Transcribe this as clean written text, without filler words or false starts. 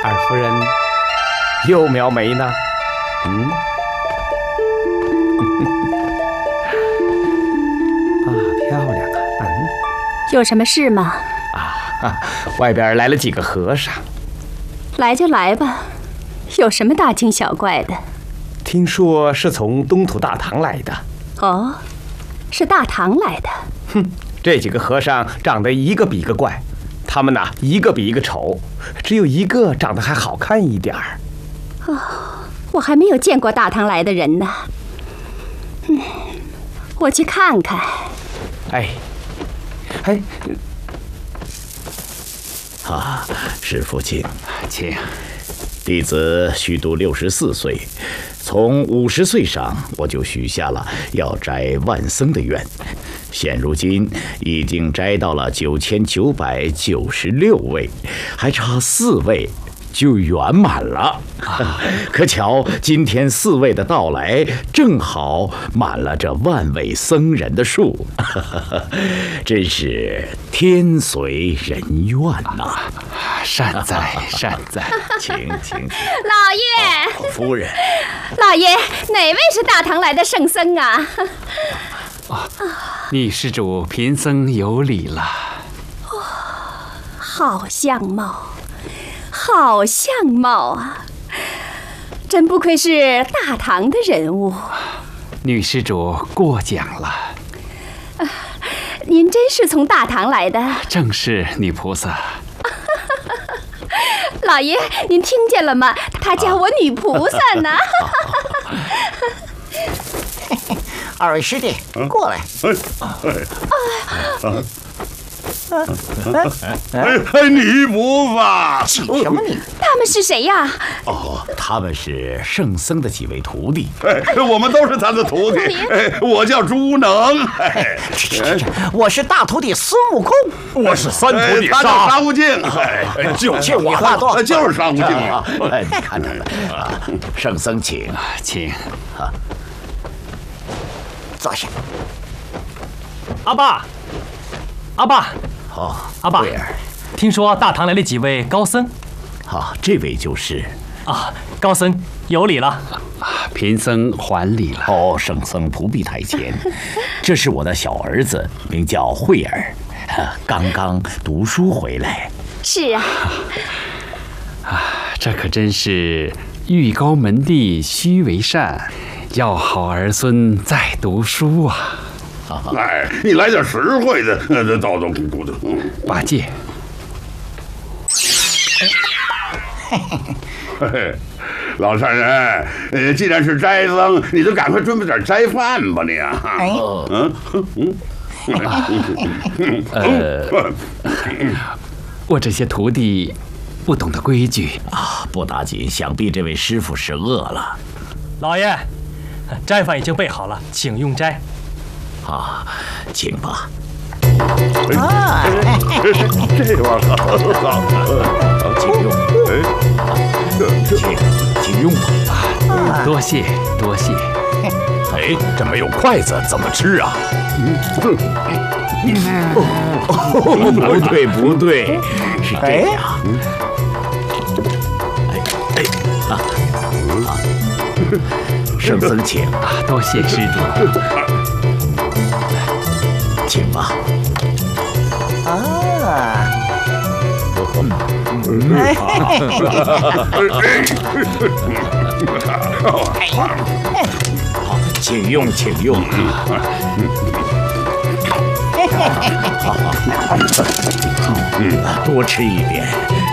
二夫人又描眉呢？漂亮啊！ 有什么事吗？ 外边来了几个和尚。 来就来吧，有什么大惊小怪的？ 听说是从东土大唐来的。 哦，是大唐来的。 这几个和尚长得一个比一个怪，他们呐一个比一个丑，只有一个长得还好看一点儿。 我还没有见过大唐来的人呢。我去看看。 哎， 师父请。 请。 弟子虚度64岁，从50岁上我就许下了要摘万僧的愿，现如今已经摘到了9996位，还差4位就圆满了。可巧今天4位的到来，正好满了这万位僧人的数，真是天随人愿呐！ 善哉善哉， 请。 老爷， 夫人， 老爷，哪位是大唐来的圣僧啊？ 女施主贫僧有礼了。 好相貌，好相貌啊！真不愧是大唐的人物。 女施主过奖了。 您真是从大唐来的？ 正是，女菩萨。 老爷，您听见了吗？他叫我女菩萨呢。 二位师弟，过来。 女菩萨， 挤什么你？ 他们是谁呀？ 他们是圣僧的几位徒弟。 我们都是他的徒弟。我叫朱能。 我是大徒弟孙悟空。 我是三徒弟，他叫沙悟净。 就是你话多， 就是沙悟净啊！ 你看他们，圣僧请。 坐下。 阿爸，阿爸，听说大唐来了几位高僧。 这位就是。 高僧有礼了。 贫僧还礼了。 圣僧不必太谦，这是我的小儿子，名叫慧儿，刚刚读书回来。 是啊。 这可真是欲高门第须为善，要好儿孙在读书啊！ 你来点实惠的，叨叨咕咕的。 八戒。 老善人，既然是斋僧，你就赶快准备点斋饭吧，你啊。 我这些徒弟不懂得规矩不打紧，想必这位师傅是饿了。 老爷，斋饭已经备好了，请用斋。 请吧。 这玩意儿请用。请用吧。 多谢。 这没有筷子怎么吃啊？不对，是这样。圣僧请。 多谢师弟。 请吧。请用。多吃一点。